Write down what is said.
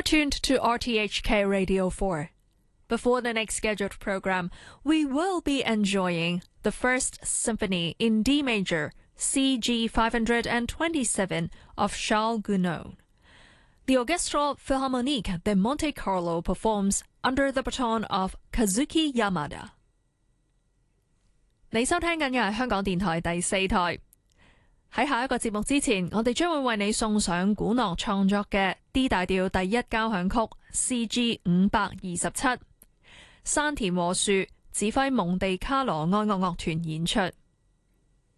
tuned to RTHK Radio 4. Before the next scheduled program, we will be enjoying the First Symphony in D major, CG 527 of Charles Gounod. The Orchestre Philharmonique de Monte Carlo performs under the baton of Kazuki Yamada. 你收聽緊嘅係香港電台第4台。喺下一個節目之前，我哋將會為你送上古諾創作嘅 D 大調第一交響曲 CG 527，山田和樹指揮蒙地卡羅愛樂樂團演出。